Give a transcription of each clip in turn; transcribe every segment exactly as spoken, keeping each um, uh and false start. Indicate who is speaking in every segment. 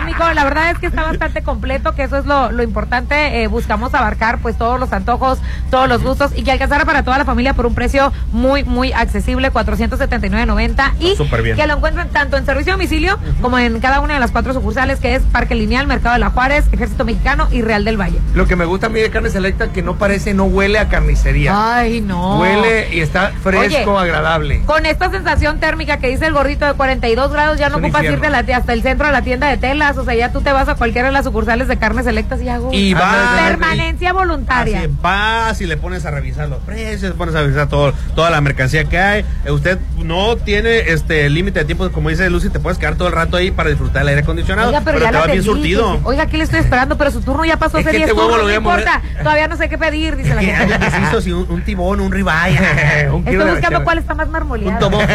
Speaker 1: gastronómico, la verdad es que está bastante completo, que eso es lo, lo importante. Eh, buscamos abarcar pues todos los antojos, todos los gustos y que alcanzara para toda la familia por un precio muy, muy accesible, cuatrocientos setenta y nueve noventa, y que lo encuentren tanto en servicio a domicilio uh-huh. como en cada una de las cuatro sucursales, que es Parque Lineal, Mercado de la Juárez, Ejército Mexicano y Real del Valle.
Speaker 2: Lo que me gusta a mí de Carne Selecta, que no parece, no huele a carnicería.
Speaker 1: Ay, no.
Speaker 2: Huele y está fresco, Oye, agradable.
Speaker 1: Con esta sensación térmica que dice el gordito de cuarenta y dos grados, ya no ocupas irte a la, hasta el centro de la tienda de telas, o sea, ya tú te vas a cualquiera de las sucursales de Carne Selectas y hago
Speaker 3: y va,
Speaker 1: permanencia voluntaria.
Speaker 3: Así vas y le pones a revisar los precios, pones a revisar todo, toda la mercancía que hay. Usted no tiene este límite de tiempo, como dice Lucy, te puedes quedar todo el rato ahí para disfrutar el aire acondicionado. Oiga, pero, pero ya te va bien surtido.
Speaker 1: Que, oiga, aquí le estoy esperando, pero su turno ya pasó hace diez turnos, no importa, todavía no sé qué pedir, dice la gente.
Speaker 3: Necesito si un, un tibón, un ribeye.
Speaker 1: un Estoy buscando cuál está más marmoleado.
Speaker 3: Un tomón.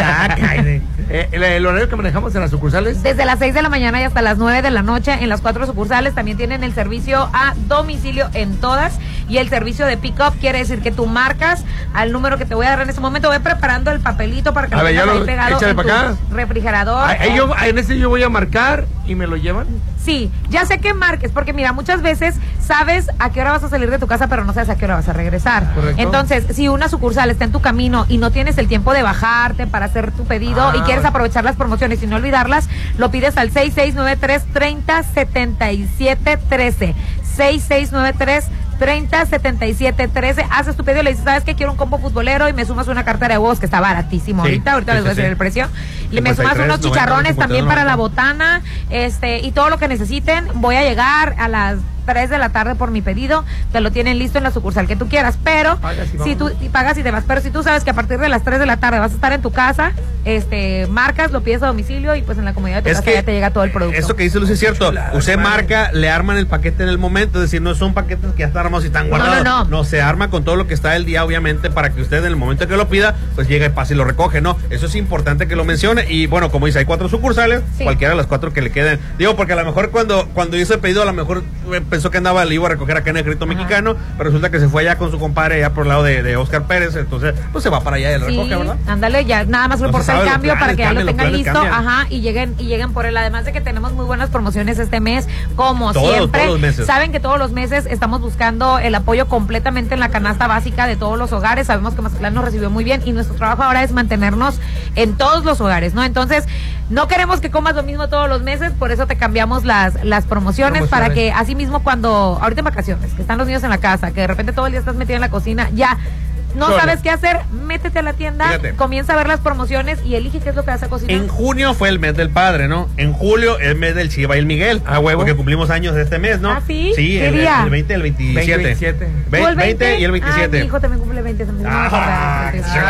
Speaker 2: eh, el, el horario que manejamos en las sucursales.
Speaker 1: Desde las seis de la mañana y hasta las nueve de la noche en las cuatro sucursales. También tienen el servicio a domicilio en todas. Y el servicio de pick-up quiere decir que tú marcas al número que te voy a dar en este momento. Voy preparando el papelito para que
Speaker 2: a
Speaker 1: lo
Speaker 2: ver,
Speaker 1: tengas ahí
Speaker 2: lo,
Speaker 1: pegado en
Speaker 2: para acá.
Speaker 1: tu refrigerador.
Speaker 2: Ahí, ahí yo, en ese yo voy a marcar y me lo llevan.
Speaker 1: Sí, ya sé que marques, porque mira, muchas veces sabes a qué hora vas a salir de tu casa, pero no sabes a qué hora vas a regresar. Correcto. Entonces, si una sucursal está en tu camino y no tienes el tiempo de bajarte para hacer tu pedido ah, y quieres aprovechar las promociones y no olvidarlas, lo pides al seis seis nueve tres, treinta setenta y siete trece. seis seis nueve tres, treinta setenta y siete trece. Haces tu pedido, le dices, ¿sabes qué? Quiero un combo futbolero y me sumas una cartera de huevos que está baratísimo sí, ahorita, ahorita sí, les voy a decir sí. el precio. Y me sumas unos chicharrones noventa, también noventa. Para la botana, este, y todo lo que necesiten. Voy a llegar a las tres de la tarde por mi pedido, te lo tienen listo en la sucursal que tú quieras, pero pagas y si tú y pagas y te vas, pero si tú sabes que a partir de las tres de la tarde vas a estar en tu casa, este, marcas, lo pides a domicilio y pues en la comodidad de tu
Speaker 3: es
Speaker 1: casa ya te llega todo el producto.
Speaker 3: Eso que dice Lucy es cierto, claro, usted hermano. marca, le arman el paquete en el momento, es decir, no son paquetes que ya están armados y están guardados, no, no, no. no, se arma con todo lo que está el día, obviamente, para que usted en el momento que lo pida, pues llega y pasa y lo recoge, ¿no? Eso es importante que lo mencione, y bueno, como dice, hay cuatro sucursales, sí. cualquiera de las cuatro que le queden, digo, porque a lo mejor cuando, cuando hizo el pedido, a lo mejor pensó que andaba, le iba a recoger acá en el Ejército Mexicano, pero resulta que se fue allá con su compadre allá por el lado de, de Oscar Pérez, entonces pues se va para allá y lo
Speaker 1: sí,
Speaker 3: recoge, ¿verdad?
Speaker 1: Ándale, ya nada más reporta el cambio para que ya lo tengan listo, cambian. ajá, y lleguen y lleguen por él, además de que tenemos muy buenas promociones este mes, como todos, siempre, todos los meses. Saben que todos los meses estamos buscando el apoyo completamente en la canasta básica de todos los hogares, sabemos que Mazatlán nos recibió muy bien y nuestro trabajo ahora es mantenernos en todos los hogares, ¿no? Entonces, no queremos que comas lo mismo todos los meses, por eso te cambiamos las, las promociones, promociones, para que así mismo cuando, ahorita en vacaciones, que están los niños en la casa, que de repente todo el día estás metido en la cocina, ya no Solo. sabes qué hacer, métete a la tienda, Fíjate. comienza a ver las promociones y elige qué es lo que vas a cocinar.
Speaker 3: En junio fue el mes del padre, ¿no? En julio el mes del Chiva y el Miguel. Ah, huevo. Porque cumplimos años de este mes, ¿no?
Speaker 1: ¿Ah, sí?
Speaker 3: Sí,
Speaker 1: ¿Qué
Speaker 3: el,
Speaker 1: día?
Speaker 3: el veinte y el veintisiete.
Speaker 2: veintisiete.
Speaker 1: Ve, el veinte?
Speaker 3: veinte y el veintisiete.
Speaker 1: Ah, mi hijo también cumple veinte. También
Speaker 3: ah,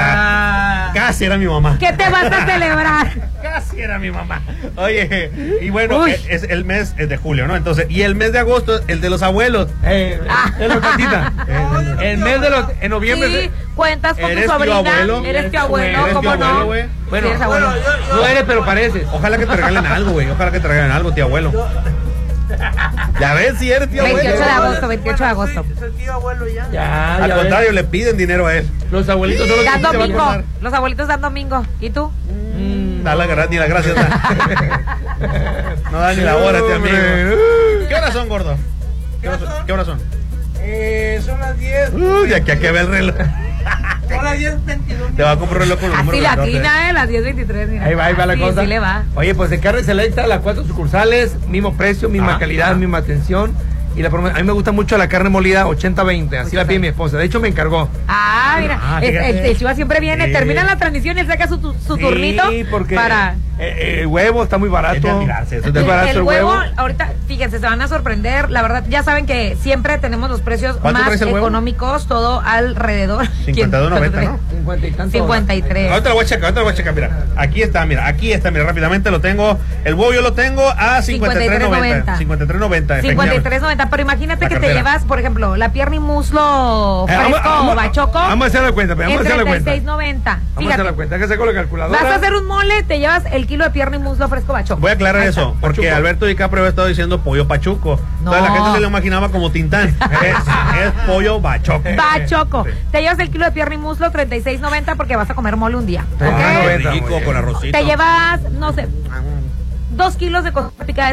Speaker 3: ah, casi era mi mamá.
Speaker 1: ¿Qué te vas a celebrar?
Speaker 3: Casi era mi mamá. Oye, y bueno, es, es el mes de julio, ¿no? Entonces, y el mes de agosto, el de los abuelos.
Speaker 2: Eh, ah. Es lo catita. El, el mes de los, en noviembre.
Speaker 1: Sí, cuentas con
Speaker 3: ¿Eres
Speaker 1: tu sobrina.
Speaker 3: Tu abuelo?
Speaker 1: Eres tu abuelo,
Speaker 3: ¿Eres
Speaker 1: ¿cómo
Speaker 3: tu abuelo,
Speaker 1: no?
Speaker 3: Güey?
Speaker 2: Bueno,
Speaker 1: sí, eres abuelo.
Speaker 2: Bueno, yo, yo, no eres, pero pareces.
Speaker 3: Ojalá que te regalen algo, güey. Ojalá que te regalen algo, tío abuelo. Yo, ya ves si eres tío abuelo.
Speaker 1: veintiocho de agosto, veintiocho de agosto.
Speaker 4: Soy tío abuelo ya.
Speaker 3: Ya, Al ya contrario, ves. le piden dinero a él.
Speaker 2: Los abuelitos son los
Speaker 1: dan
Speaker 2: que se
Speaker 1: domingo.
Speaker 2: van a
Speaker 1: Los abuelitos dan domingo. ¿Y tú?
Speaker 3: Mm, da la gracia, ni la gracia. No da ni la hora, tío amigo. ¿Qué horas son, gordo? ¿Qué horas son? ¿Qué horas son?
Speaker 4: Eh, son las diez.
Speaker 3: Uy, aquí a que ve el reloj.
Speaker 4: Son las diez veintidós.
Speaker 3: Te va a comprar el reloj con los números.
Speaker 1: Así latina, eh, las diez veintitrés. Mira.
Speaker 2: Ahí va, ahí va la
Speaker 1: sí,
Speaker 2: cosa.
Speaker 1: Sí le va.
Speaker 2: Oye, pues en Carne Selecta, las cuatro sucursales, mismo precio, misma
Speaker 3: ah,
Speaker 2: calidad, ah. misma atención. Y la, a mí me gusta mucho la carne molida ochenta veinte, así la pide mi esposa. De hecho, me encargó.
Speaker 1: Ah, mira, ah, el, el, el Chiva siempre viene, sí. termina la transmisión y él saca su, su, su
Speaker 2: sí,
Speaker 1: turnito
Speaker 2: porque
Speaker 1: para...
Speaker 2: Eh, el huevo está muy barato.
Speaker 3: Es admirarse, eso es
Speaker 1: el,
Speaker 3: barato
Speaker 1: el,
Speaker 3: el
Speaker 1: huevo,
Speaker 3: huevo,
Speaker 1: ahorita, fíjense, se van a sorprender. La verdad, ya saben que siempre tenemos los precios más económicos, todo alrededor.
Speaker 3: cincuenta y dos noventa, ¿no?
Speaker 2: cincuenta y tantos.
Speaker 1: cincuenta y tres.
Speaker 3: Ahorita lo voy a checar, ahorita lo voy a checar, mira. Aquí está, mira, aquí está, mira, rápidamente lo tengo. El huevo yo lo tengo a cincuenta y tres noventa. cincuenta y tres noventa.
Speaker 1: cincuenta y tres noventa, pero imagínate que te llevas, por ejemplo, la pierna y muslo fresco eh, vamos, o bachoco.
Speaker 2: Vamos a hacer la cuenta, vamos a hacer la cuenta.
Speaker 1: treinta y seis noventa.
Speaker 2: Vamos a hacer la cuenta, que saco la calculadora.
Speaker 1: Vas a hacer un mole, te llevas el kilo de pierna y muslo fresco bachoco.
Speaker 3: Voy a aclarar Ahí eso, está. porque Pachuco. Alberto DiCaprio había estado diciendo pollo pachuco. No. Entonces la gente se lo imaginaba como Tintán. es, es pollo bachoco.
Speaker 1: Bachoco. Sí. Te llevas el kilo de pierna y muslo, treinta y seis noventa, porque vas a comer mole un día.
Speaker 3: Ah,
Speaker 1: ¿Okay?
Speaker 3: rico, con arrocito.
Speaker 1: Te llevas, no sé, dos kilos de costillas picadas